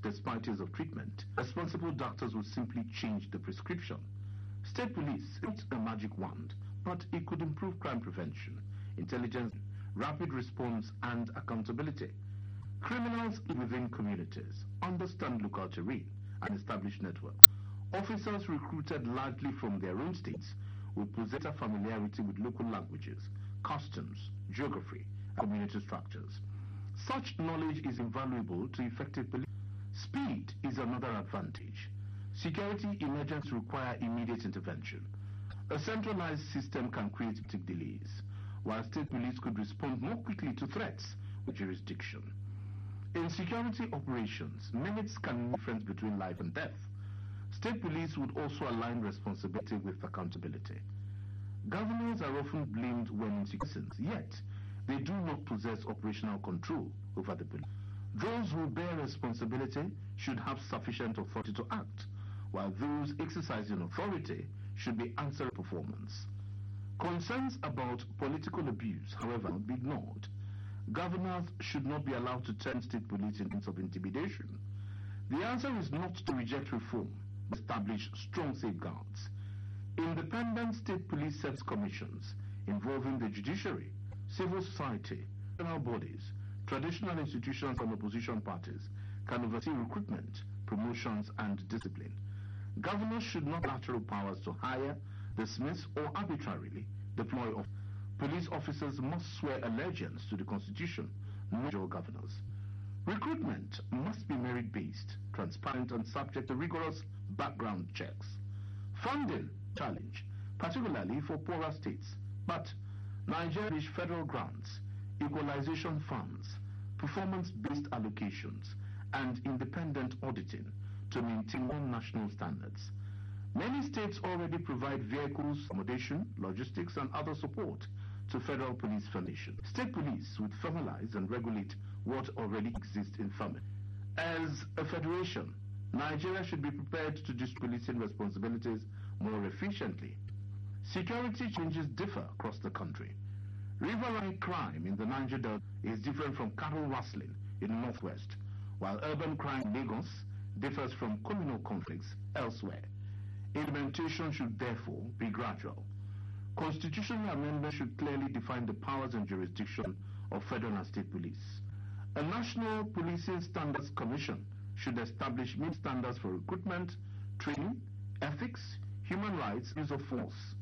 despite years of treatment. Responsible doctors would simply change the prescription. State police, it's a magic wand, but it could improve crime prevention, intelligence, rapid response, and accountability. Criminals within communities understand local terrain and establish networks. Officers recruited largely from their own states will possess a familiarity with local languages, customs, geography, and community structures. Such knowledge is invaluable to effective police. Speed is another advantage. Security emergencies require immediate intervention. A centralized system can create delays, while state police could respond more quickly to threats with jurisdiction. In security operations, minutes can make a difference between life and death. State police would also align responsibility with accountability. Governors are often blamed when insufficient, yet they do not possess operational control over the police. Those who bear responsibility should have sufficient authority to act, while those exercising authority should be answerable performance. Concerns about political abuse, however, will be ignored. Governors should not be allowed to turn state police into means of intimidation. The answer is not to reject reform, but establish strong safeguards. Independent state police service commissions involving the judiciary, civil society, national bodies, traditional institutions and opposition parties can oversee recruitment, promotions and discipline. Governors should not have lateral powers to hire, dismiss or arbitrarily deploy officers. Police officers must swear allegiance to the Constitution, not your governors. Recruitment must be merit-based, transparent and subject to rigorous background checks. Funding challenge, particularly for poorer states, but Nigeria's federal grants, equalization funds, performance-based allocations, and independent auditing to maintain national standards. Many states already provide vehicles, accommodation, logistics, and other support to federal police foundation. State police would formalize and regulate what already exists in family. As a federation, Nigeria should be prepared to distribute policing responsibilities more efficiently. Security challenges differ across the country. Riverine crime in the Niger Delta is different from cattle rustling in the northwest, while urban crime in Lagos differs from communal conflicts elsewhere. Implementation should therefore be gradual. Constitutional amendment should clearly define the powers and jurisdiction of federal and state police. A National Policing Standards Commission should establish minimum standards for recruitment, training, ethics, human rights, use of force.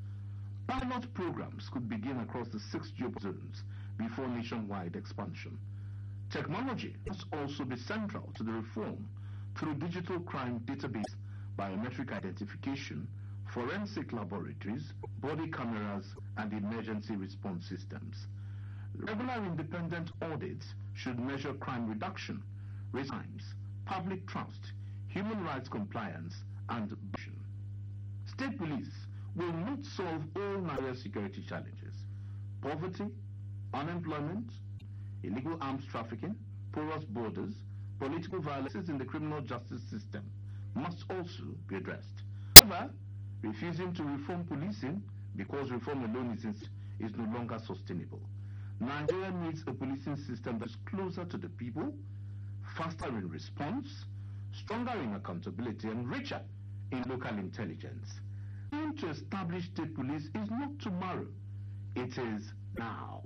Pilot programs could begin across the 6 geopolitical zones before nationwide expansion. Technology must also be central to the reform through digital crime database, biometric identification, forensic laboratories, body cameras, and emergency response systems. Regular independent audits should measure crime reduction, race crimes, public trust, human rights compliance, and action. State police will not solve all Nigeria's security challenges. Poverty, unemployment, illegal arms trafficking, porous borders, political violences in the criminal justice system must also be addressed. However, refusing to reform policing because reform alone is no longer sustainable. Nigeria needs a policing system that is closer to the people, faster in response, stronger in accountability, and richer in local intelligence. Aim to establish state police is not tomorrow, it is now.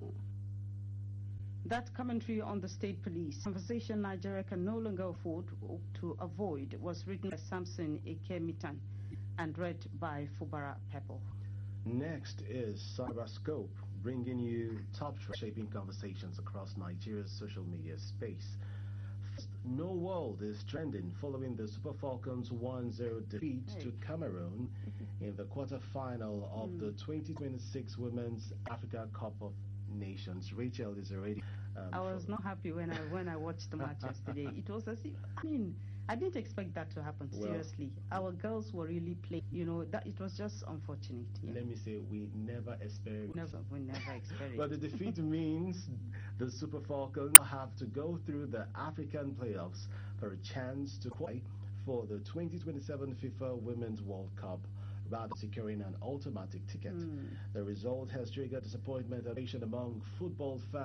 That commentary on the state police, conversation Nigeria can no longer afford to avoid, was written by Samson Ikemitan and read by Fubara Pepple. Next is Cyberscope, bringing you top shaping conversations across Nigeria's social media space. First, No World is trending following the Super Falcons 1-0 defeat to Cameroon in the quarter-final of the 2026 Women's Africa Cup of Nations. Rachel is already... I was not happy when I watched the match yesterday. It was as if, I didn't expect that to happen, seriously. Our girls were really playing, that it was just unfortunate. Yeah. Let me say, we never experienced. We never experienced. But the defeat means the Super Falcons have to go through the African playoffs for a chance to qualify for the 2027 FIFA Women's World Cup, rather securing an automatic ticket. The result has triggered disappointment and among football fans.